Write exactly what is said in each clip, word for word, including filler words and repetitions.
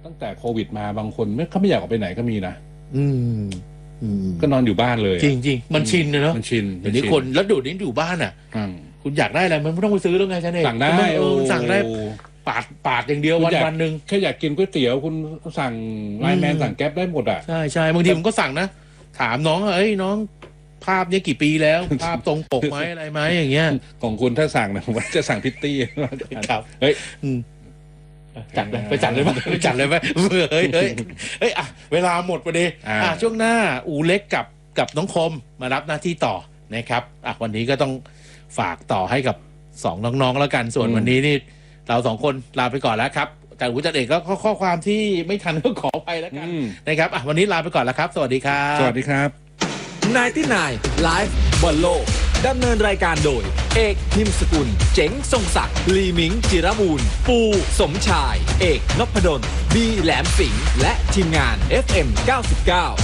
ตั้งแต่โควิดมาบางคนไม่เขาไม่อยากออกไปไหนก็มีนะอืมก็นอนอยู่บ้านเลยจริงจริงมันชินเลยเนาะมันชินเดี๋ยวนี้คนแล้วดูนี้อยู่บ้านอ่ะคุณอยากได้อะไรมันไม่ต้องไปซื้อแล้วไงใช่ไหมสั่งได้เออสั่งได้ปาดปาดอย่างเดียววันวันหนึ่งแค่อยากกินก๋วยเตี๋ยวคุณสั่งไลน์แมนสั่งแก๊ปได้หมดอ่ะใช่ใช่บางทีผมก็สั่งนะถามน้องเอ้ยน้องภาพนี้กี่ปีแล้วภาพตรงปกไหมอะไรไหมอย่างเงี้ยของคุณถ้าสั่งนะผมว่าจะสั่งพิตตี้ครับเฮ้ยจัดเลยไปจัดเลยไหมไปจัดเลยไหมเฮ้ยเฮ้ยเฮ้ยอ่ะเวลาหมดพอดีอ่ะช่วงหน้าอูเล็กกับกับน้องคมมารับหน้าที่ต่อนะครับอ่ะวันนี้ก็ต้องฝากต่อให้กับสองน้องๆแล้วกันส่วนวันนี้นี่เราสองคนลาไปก่อนแล้วครับแต่อูจัดเอกก็ข้อความที่ไม่ทันก็ขอไปแล้วกันนะครับอ่ะวันนี้ลาไปก่อนแล้วครับสวัสดีครับสวัสดีครับนายที่นายไลฟ์บอลโลกดำเนินรายการโดยเอกพิมพ์สกุลเจ๋งทรงศักดิ์ลีมิงจิรบูรณ์ปูสมชายเอกนพดลบีแหลมสิงห์และทีมงาน เอฟ เอ็ม เก้าสิบเก้า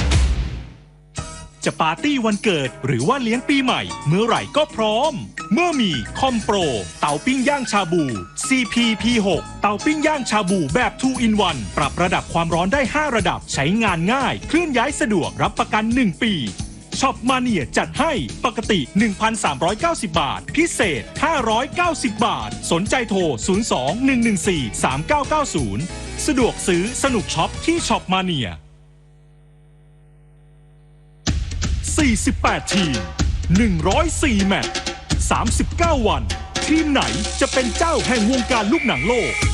จะปาร์ตี้วันเกิดหรือว่าเลี้ยงปีใหม่เมื่อไหร่ก็พร้อมเมื่อมีคอมโปรเตาปิ้งย่างชาบู ซี พี พี หก เตาปิ้งย่างชาบูแบบ ทู อิน วัน ปรับระดับความร้อนได้ห้าระดับใช้งานง่ายเคลื่อนย้ายสะดวกรับประกันหนึ่งปีช็อปมาเนียจัดให้ปกติ หนึ่งพันสามร้อยเก้าสิบ บาทพิเศษห้าร้อยเก้าสิบบาทสนใจโทรศูนย์ สอง หนึ่ง หนึ่ง สี่ สาม เก้า เก้า ศูนย์สะดวกซื้อสนุกช็อปที่ช็อปมาเนียสี่สิบแปดทีมหนึ่งร้อยสี่แมตช์สามสิบเก้าวันทีมไหนจะเป็นเจ้าแห่งวงการลูกหนังโลก